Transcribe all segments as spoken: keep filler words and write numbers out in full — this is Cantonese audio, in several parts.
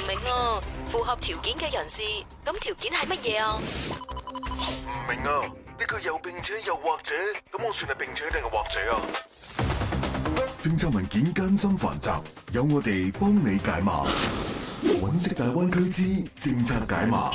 明啊，符合條件嘅人士，咁條件係乜嘢啊？ 唔明啊，呢個又並且又或者，咁我算係並且定係或者啊？ 政策文件艱辛繁雜，有我哋幫你解碼。揾識大灣區之政策解碼。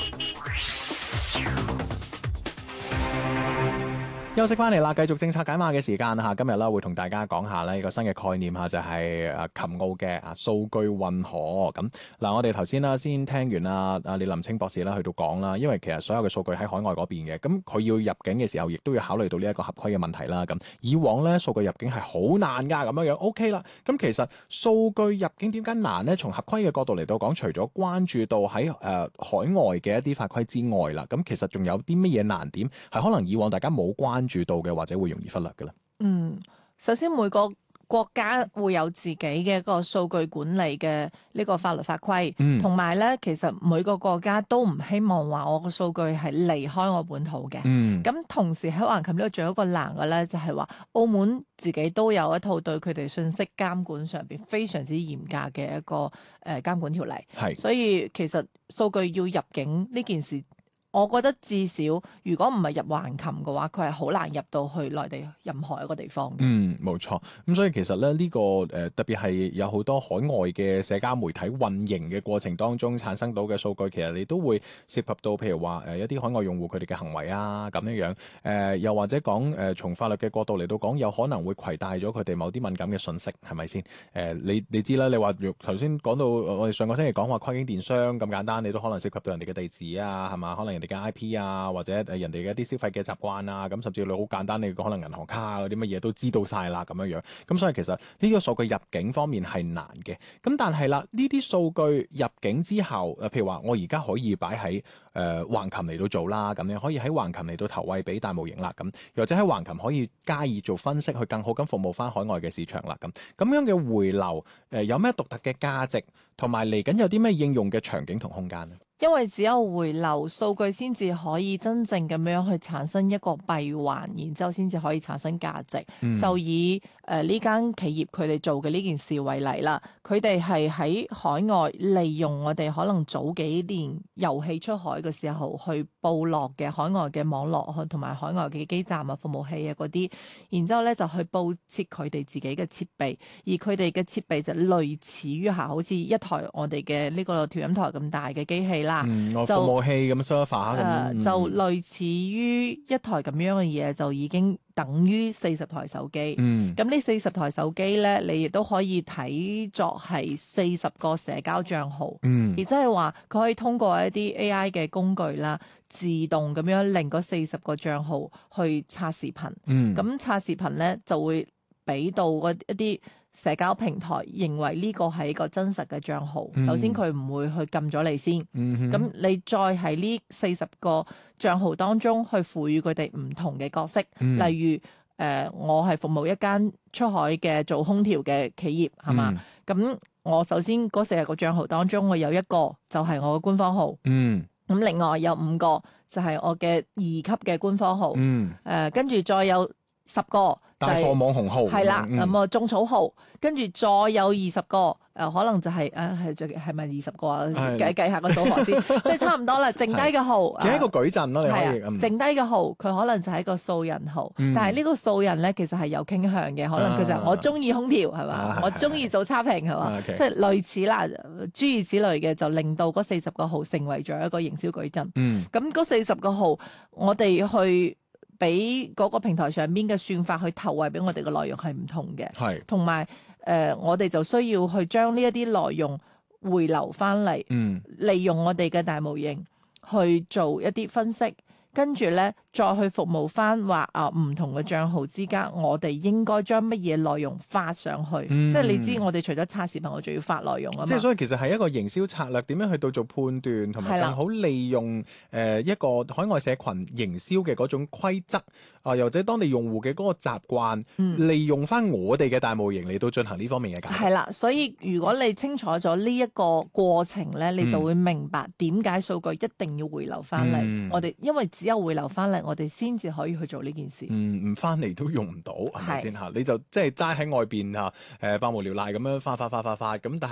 休息翻嚟啦，繼續政策解碼嘅時間嚇，今日啦會同大家講下呢個新嘅概念嚇，就係誒琴澳嘅啊數據運河咁嗱。我哋頭先啦先聽完啊啊李林清博士啦去到講啦，因為其實所有嘅數據喺海外嗰邊嘅，咁佢要入境嘅時候，亦都要考慮到呢一個合規嘅問題啦。咁以往咧數據入境係好難㗎，咁樣樣 OK 啦。咁其實數據入境點解難呢？從合規嘅角度嚟到講，除咗關注到喺誒、呃、海外嘅一啲法規之外啦，咁其實仲有啲乜嘢難點係可能以往大家冇關注到嘅，或者會容易忽略嘅咧。 嗯，首先每個國家會有自己嘅一個數據管理嘅呢個法律法規，同埋咧，其實每個國家都唔希望話我個數據係離開我本土嘅。咁、嗯、同時喺橫琴呢度仲有一個難嘅咧，就係話澳門自己都有一套對佢哋信息監管上邊非常之嚴格嘅一個誒監管條例。係，所以其實數據要入境呢件事，我覺得至少如果唔係入橫琴嘅話，佢係好難入到去內地任何一個地方嘅。嗯， 冇錯。咁所以其實咧呢、呢個誒、呃、特別係有好多海外嘅社交媒體運營嘅過程當中產生到嘅數據，其實你都會涉及到譬如話誒一啲海外用戶佢哋嘅行為啊咁樣樣。誒、呃、又或者講誒、呃、從法律嘅角度嚟到講，有可能會攜帶咗佢哋某啲敏感嘅信息，係咪先？誒、呃、你你知啦，你話頭先講到我哋上個星期講話跨境電商咁簡單，你都可能涉及到人哋嘅地址啊，係嘛？可能人哋嘅 I P 啊，或者誒人哋嘅一啲消費嘅習慣啊，咁甚至你好簡單，你可能銀行卡嗰啲乜嘢都知道晒啦，咁樣樣。咁所以其實呢個數據入境方面係難嘅。咁但係啦，呢啲數據入境之後，誒譬如話我而家可以擺喺誒橫琴嚟到做啦，咁樣可以喺橫琴嚟到投餵俾大模型啦，咁又或者喺橫琴可以加以做分析，去更好咁服務翻海外嘅市場啦，咁咁樣嘅回流誒、呃、有咩獨特嘅價值，同埋嚟緊有啲咩應用嘅場景同空間呢？ 因為只有回流數據先至可以真正咁樣去產生一個閉環，然之後先至可以產生價值。嗯、就以誒呢間企業佢哋做嘅呢件事為例啦，佢哋係喺海外利用我哋可能早幾年遊戲出海嘅時候去布落嘅海外嘅網絡同埋海外嘅基站啊、服務器啊嗰啲，然之後咧就去佈設佢哋自己嘅設備，而佢哋嘅設備就類似於下好似一台我哋嘅呢個調音台咁大嘅機器。 嗯，我服務器咁 server 咁， 誒就類似於一台咁樣嘅嘢，就已經等於四十台手機。嗯，咁呢四十台手機咧，你亦都可以睇作係四十個社交帳號。嗯，而即係話佢可以通過一啲 A I 嘅工具啦，自動咁樣令嗰四十個帳號去刷視頻。嗯，咁刷視頻咧就會俾到嗰一啲社交平台認為呢個係一個真實嘅賬號。嗯、首先佢唔會去撳咗你先，咁、嗯、哼你再喺呢四十個賬號當中去賦予佢哋唔同嘅角色，嗯、例如誒、呃、我係服務一間出海嘅做空調嘅企業，係嘛？咁、嗯、我首先嗰四十個賬號當中，我有一個就係我嘅官方號，咁、嗯、另外有五個就係我嘅二級嘅官方號，誒跟住再有十個。 帶貨網紅號係啦，咁啊種草號，跟住再有二十個，誒、呃、可能就係誒係最係咪二十個啊？計計下個數學先，即係差唔多啦。剩低嘅號， 幾一個舉陣咯，你可以。 啊、剩低嘅號，佢可能就係一個素人號，嗯、但係呢個素人咧，其實係有傾向嘅，可能佢就係我中意空調係嘛，啊、我中意做差評係嘛，即係類似啦，諸如此類嘅，就令到嗰四十個號成為咗一個營銷舉陣。嗯，咁嗰四十個號，我哋去。俾嗰個平台上邊嘅算法去投餵俾我哋嘅內容係唔同嘅，係同埋誒我哋就需要去將呢一啲內容回流翻嚟，嗯，利用我哋嘅大模型去做一啲分析，跟住咧再去服務翻話啊唔同嘅帳號之間，我哋應該將乜嘢內容發上去，嗯、即係你知我哋除咗刷視頻，我仲要發內容啊嘛。 即係所以其實係一個營銷策略，點樣去到做判斷，同埋更好利用誒一個海外社群營銷嘅嗰種規則啊，又或者當地用戶嘅嗰個習慣，嗯、利用翻我哋嘅大模型嚟到進行呢方面嘅解釋。 係啦，所以如果你清楚咗呢一個過程咧，你就會明白點解數據一定要回流翻嚟。嗯、我哋因為只有回流翻嚟，我哋先至可以去做呢件事。 嗯，唔翻嚟都用唔到，係咪先嚇？你就即係齋喺外邊嚇，誒百無聊賴咁樣發發發發發咁，但係